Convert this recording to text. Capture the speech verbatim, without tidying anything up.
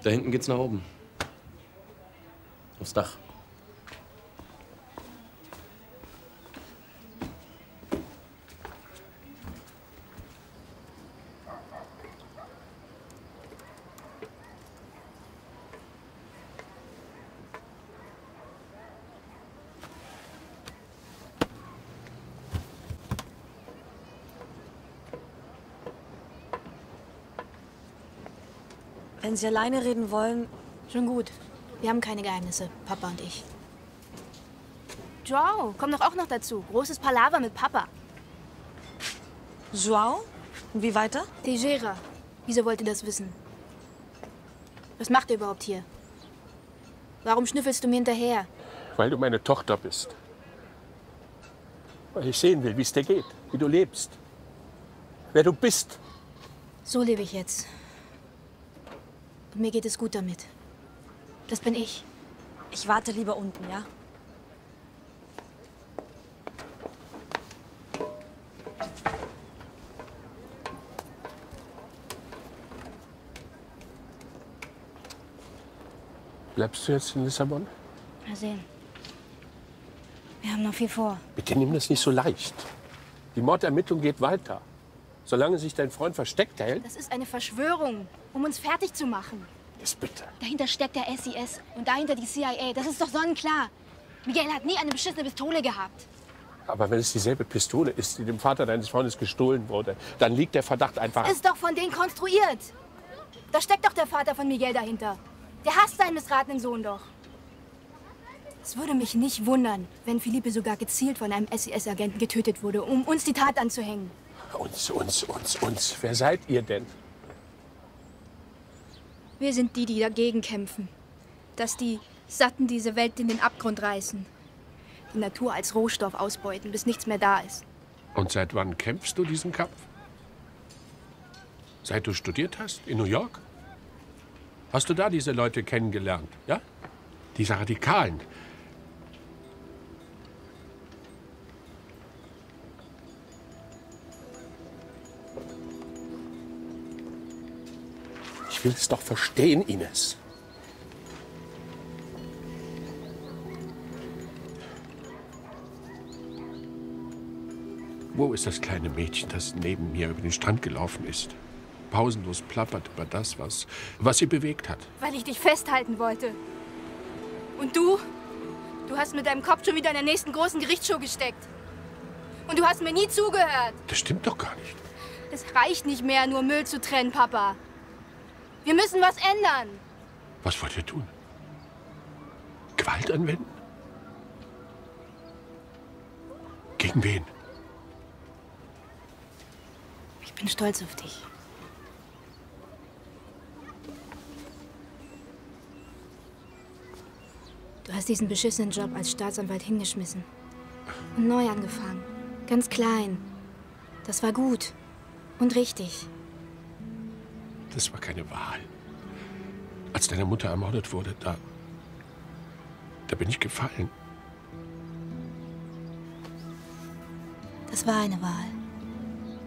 Da hinten geht's nach oben. Aufs Dach. Wenn Sie alleine reden wollen... Schon gut. Wir haben keine Geheimnisse, Papa und ich. Joao, komm doch auch noch dazu. Großes Palaver mit Papa. Joao? Und wie weiter? Tejera. Wieso wollt ihr das wissen? Was macht ihr überhaupt hier? Warum schnüffelst du mir hinterher? Weil du meine Tochter bist. Weil ich sehen will, wie es dir geht, wie du lebst. Wer du bist. So lebe ich jetzt. Und mir geht es gut damit. Das bin ich. Ich warte lieber unten, ja? Bleibst du jetzt in Lissabon? Mal sehen. Wir haben noch viel vor. Bitte nimm das nicht so leicht. Die Mordermittlung geht weiter. Solange sich dein Freund versteckt hält. Das ist eine Verschwörung, um uns fertig zu machen. Jetzt bitte. Dahinter steckt der S I S und dahinter die C I A. Das ist doch sonnenklar. Miguel hat nie eine beschissene Pistole gehabt. Aber wenn es dieselbe Pistole ist, die dem Vater deines Freundes gestohlen wurde, dann liegt der Verdacht einfach... Ist doch von denen konstruiert. Da steckt doch der Vater von Miguel dahinter. Der hasst seinen missratenen Sohn doch. Es würde mich nicht wundern, wenn Felipe sogar gezielt von einem S I S-Agenten getötet wurde, um uns die Tat anzuhängen. Uns, uns, uns, uns. Wer seid ihr denn? Wir sind die, die dagegen kämpfen. Dass die Satten diese Welt in den Abgrund reißen. Die Natur als Rohstoff ausbeuten, bis nichts mehr da ist. Und seit wann kämpfst du diesen Kampf? Seit du studiert hast? In New York? Hast du da diese Leute kennengelernt? Ja? Diese Radikalen. Ich will es doch verstehen, Ines. Wo ist das kleine Mädchen, das neben mir über den Strand gelaufen ist? Pausenlos plappert über das, was, was sie bewegt hat. Weil ich dich festhalten wollte. Und du? Du hast mit deinem Kopf schon wieder in der nächsten großen Gerichtsshow gesteckt. Und du hast mir nie zugehört. Das stimmt doch gar nicht. Es reicht nicht mehr, nur Müll zu trennen, Papa. Wir müssen was ändern. Was wollt ihr tun? Gewalt anwenden? Gegen wen? Ich bin stolz auf dich. Du hast diesen beschissenen Job als Staatsanwalt hingeschmissen. Und neu angefangen. Ganz klein. Das war gut. Und richtig. Das war keine Wahl. Als deine Mutter ermordet wurde, da... da bin ich gefallen. Das war eine Wahl.